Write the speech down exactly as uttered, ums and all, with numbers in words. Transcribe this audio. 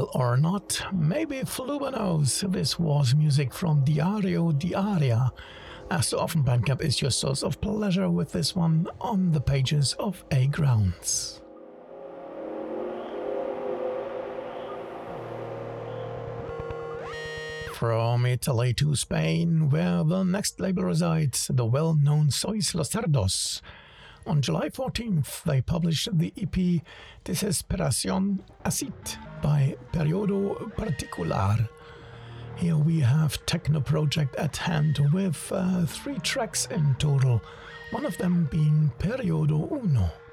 Well, or not, maybe Fluba knows. This was music from Diario Diaria. As so often, Bandcamp is your source of pleasure with this one on the pages of A Grounds. From Italy to Spain, where the next label resides, the well-known Sois Los Cerdos. On July fourteenth, they published the E P Desesperación Acid by Periodo Particular. Here we have Techno Project at hand with uh, three tracks in total, one of them being Periodo Uno.